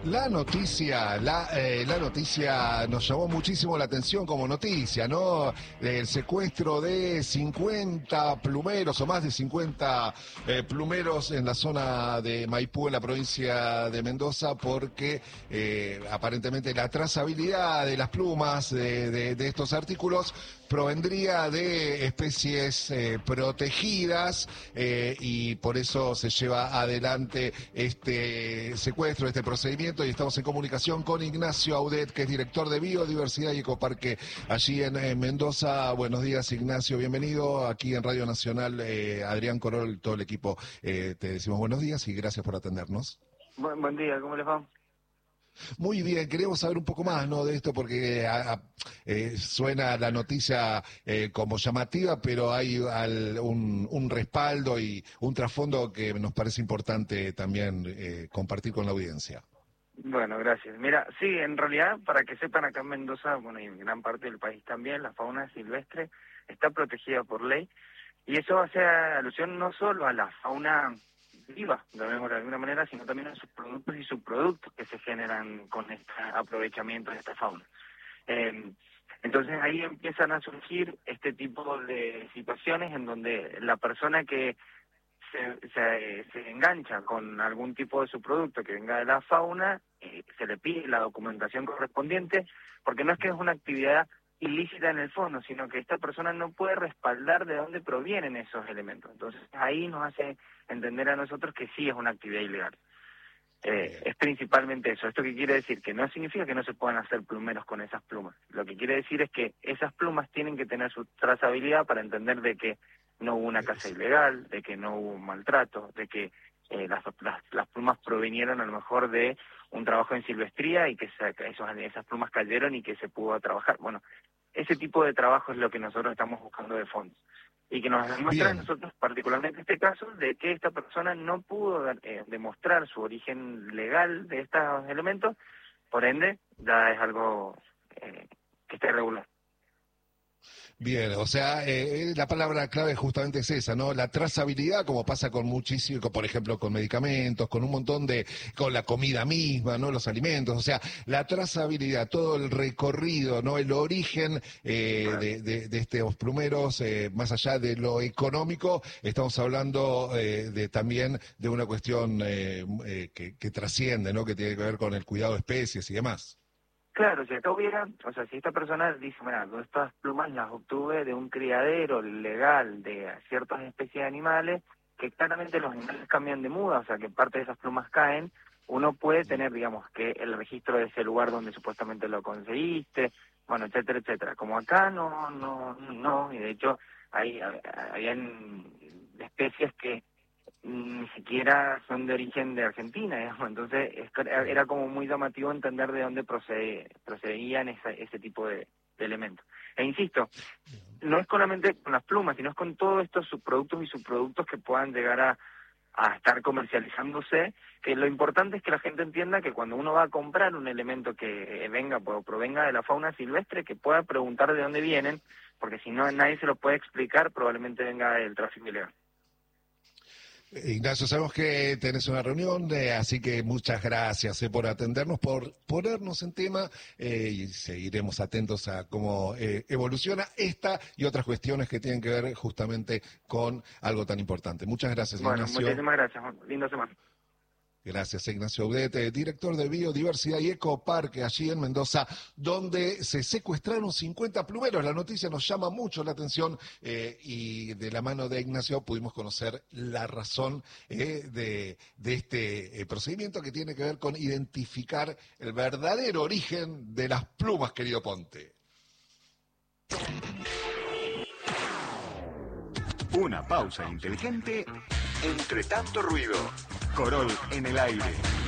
La noticia nos llamó muchísimo la atención como noticia, ¿no? El secuestro de 50 plumeros o más de 50 plumeros en la zona de Maipú, en la provincia de Mendoza, porque aparentemente la trazabilidad de las plumas de estos artículos provendría de especies protegidas y por eso se lleva adelante este secuestro, este procedimiento, y estamos en comunicación con Ignacio Audet, que es director de Biodiversidad y Ecoparque allí en Mendoza. Buenos días, Ignacio, bienvenido aquí en Radio Nacional. Adrián Corol, todo el equipo, te decimos buenos días y gracias por atendernos. Buen día, ¿cómo les va? Muy bien, queremos saber un poco más, ¿no?, de esto, porque suena la noticia como llamativa, pero hay un respaldo y un trasfondo que nos parece importante también compartir con la audiencia. Bueno, gracias. Mira, sí, en realidad, para que sepan, acá en Mendoza, bueno, y en gran parte del país también, la fauna silvestre está protegida por ley, y eso hace alusión no solo a la fauna viva, llamémoslo de alguna manera, sino también a sus productos y subproductos que se generan con este aprovechamiento de esta fauna. Entonces ahí empiezan a surgir este tipo de situaciones en donde la persona que se engancha con algún tipo de subproducto que venga de la fauna, se le pide la documentación correspondiente, porque no es que es una actividad ilícita en el fondo, sino que esta persona no puede respaldar de dónde provienen esos elementos. Entonces ahí nos hace entender a nosotros que sí es una actividad ilegal. Es principalmente eso. ¿Esto qué quiere decir? Que no significa que no se puedan hacer plumeros con esas plumas. Lo que quiere decir es que esas plumas tienen que tener su trazabilidad para entender de que no hubo una caza ilegal, de que no hubo maltrato, de que las plumas provinieron a lo mejor de un trabajo en silvestría y que esas plumas cayeron y que se pudo trabajar. Bueno, ese tipo de trabajo es lo que nosotros estamos buscando de fondo. Y que nos demuestra a nosotros, particularmente en este caso, de que esta persona no pudo demostrar su origen legal de estos elementos, por ende, ya es algo que está irregular. Bien, o sea, la palabra clave justamente es esa, ¿no? La trazabilidad, como pasa con muchísimo, por ejemplo, con medicamentos, con un montón con la comida misma, ¿no? Los alimentos, o sea, la trazabilidad, todo el recorrido, ¿no? El origen de estos plumeros, más allá de lo económico, estamos hablando también de una cuestión que trasciende, ¿no? Que tiene que ver con el cuidado de especies y demás. Claro, si acá si esta persona dice, mira, estas plumas las obtuve de un criadero legal de ciertas especies de animales, que claramente los animales cambian de muda, o sea, que parte de esas plumas caen, uno puede tener, digamos, que el registro de ese lugar donde supuestamente lo conseguiste, bueno, etcétera, etcétera. Como acá no, y de hecho habían especies que ni siquiera son de origen de Argentina, digamos. Entonces era como muy llamativo entender de dónde procedían ese tipo de elementos. E insisto, no es solamente con las plumas, sino es con todos estos subproductos y subproductos que puedan llegar a estar comercializándose, que lo importante es que la gente entienda que cuando uno va a comprar un elemento que venga o provenga de la fauna silvestre, que pueda preguntar de dónde vienen, porque si no nadie se lo puede explicar, probablemente venga del tráfico ilegal. Ignacio, sabemos que tenés una reunión, así que muchas gracias por atendernos, por ponernos en tema y seguiremos atentos a cómo evoluciona esta y otras cuestiones que tienen que ver justamente con algo tan importante. Muchas gracias, Ignacio. Bueno, muchísimas gracias. Linda semana. Gracias, Ignacio Audet, director de Biodiversidad y Ecoparque allí en Mendoza, donde se secuestraron 50 plumeros. La noticia nos llama mucho la atención y de la mano de Ignacio pudimos conocer la razón de este procedimiento que tiene que ver con identificar el verdadero origen de las plumas, querido Ponte. Una pausa inteligente entre tanto ruido. Corol en el aire.